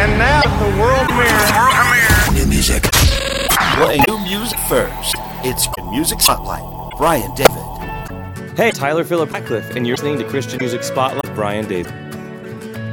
And now the world premiere. New music. Playing new music first. It's Music Spotlight. Brian David. Hey, Tyler Phillip Ratcliffe, and you're listening to Christian Music Spotlight. Brian David.